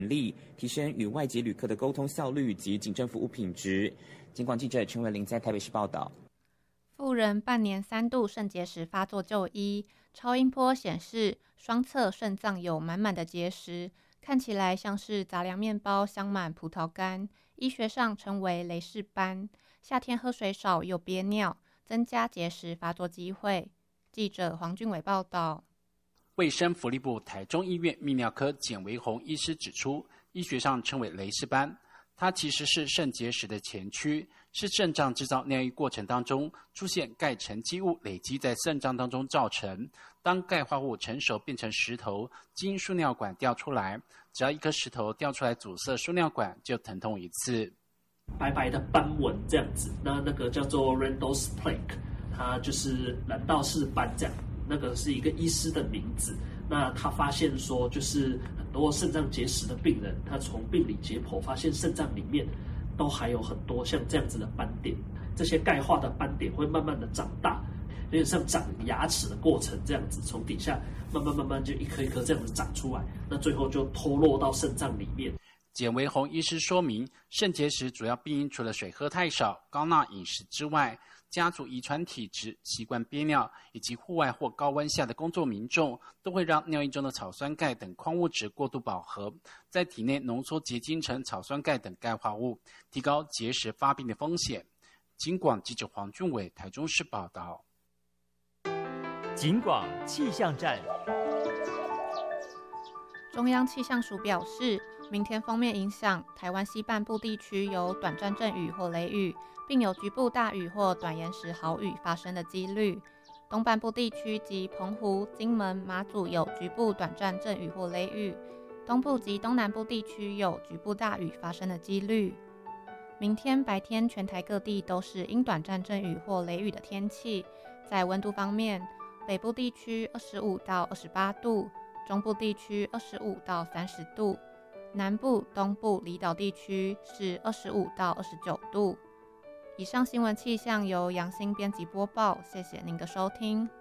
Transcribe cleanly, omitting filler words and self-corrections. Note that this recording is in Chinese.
力，提升与外籍旅客的沟通效率及警政服务品质。警广记者陈伟玲在台北市报道。 妇人半年3度肾结石发作就医，超音波显示双侧肾脏有满满的结石，看起来像是杂粮面包镶满葡萄干，医学上称为雷氏斑。夏天喝水少又憋尿，增加结石发作机会。记者黄俊伟报道。 卫生福利部台中医院泌尿科简维宏医师指出，医学上称为雷氏斑，它其实是肾结石的前驱，是肾脏制造尿液过程当中出现钙沉积物累积在肾脏当中造成。当钙化物成熟变成石头，经输尿管掉出来，只要一颗石头掉出来阻塞输尿管，就疼痛一次。 白白的斑纹这样子，那个叫做 Randall's plaque， 它就是蓝道氏斑这样。那个是一个医师的名字，那他发现说，就是很多肾脏结石的病人，他从病理解剖发现肾脏里面都还有很多像这样子的斑点，这些钙化的斑点会慢慢的长大，有点像长牙齿的过程这样子，从底下慢慢就一颗一颗这样子长出来，那最后就脱落到肾脏里面。 简维宏医师说明，肾结石主要病因除了水喝太少、高钠饮食之外，家族遗传体质、习惯憋尿，以及户外或高温下的工作民众，都会让尿液中的草酸钙等矿物质过度饱和，在体内浓缩结晶成草酸钙等钙化物，提高结石发病的风险。警广记者黄俊伟台中市报道。 警广气象站。 中央气象署表示，明天锋面影响台湾西半部地区有短暂阵雨或雷雨，并有局部大雨或短延时豪雨发生的几率。东半部地区及澎湖、金门、马祖有局部短暂阵雨或雷雨，东部及东南部地区有局部大雨发生的几率。明天白天全台各地都是因短暂阵雨或雷雨的天气。在温度方面，北部地区25到28度，中部地区25到30度，南部、东部离岛地区是25到29度。以上新闻气象由杨欣编辑播报，谢谢您的收听。